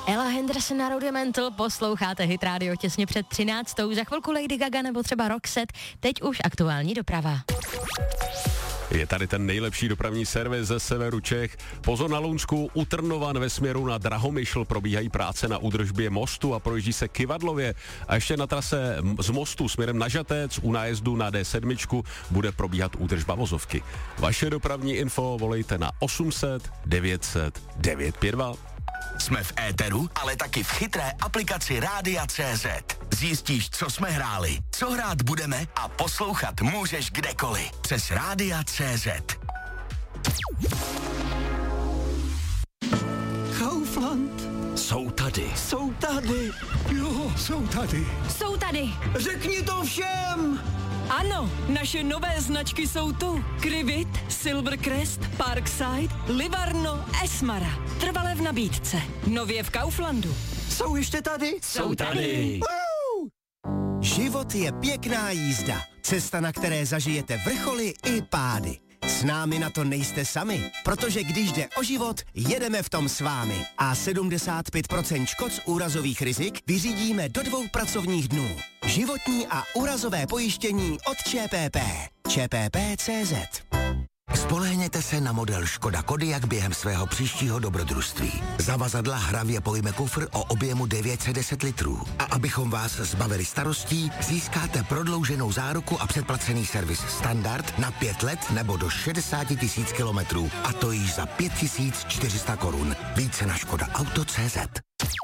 Ella Henderson a Rudimental, posloucháte Hit Radio těsně před 13. Za chvilku Lady Gaga nebo třeba Roxette, teď už aktuální doprava. Je tady ten nejlepší dopravní servis ze severu Čech. Pozor na Lounsku, u Trnovan ve směru na Drahomyšl probíhají práce na údržbě mostu a projíždí se Kyvadlově. A ještě na trase z mostu směrem na Žatec u nájezdu na D7 bude probíhat údržba vozovky. Vaše dopravní info volejte na 800 900 952. Jsme v éteru, ale taky v chytré aplikaci Rádia.cz. Zjistíš, co jsme hráli, co hrát budeme a poslouchat můžeš kdekoliv. Přes Rádia.cz. Kaufland. Jsou tady. Jsou tady. Jo, jsou tady. Jsou tady. Řekni to všem. Ano, naše nové značky jsou tu. Krivit, Silvercrest, Parkside, Livarno, Esmara. Trvale v nabídce. Nově v Kauflandu. Jsou ještě tady? Jsou tady. Život je pěkná jízda. Cesta, na které zažijete vrcholy i pády. S námi na to nejste sami, protože když jde o život, jedeme v tom s vámi. A 75% škod z úrazových rizik vyřídíme do 2 pracovních dnů. Životní a úrazové pojištění od ČPP. ČPP.cz. Spolehněte se na model Škoda Kodiaq během svého příštího dobrodružství. Zavazadla hravě pojme kufr o objemu 910 litrů. A abychom vás zbavili starostí, získáte prodlouženou záruku a předplacený servis standard na 5 let nebo do 60 000 kilometrů. A to již za 5 400 korun. Více na škodaauto.cz.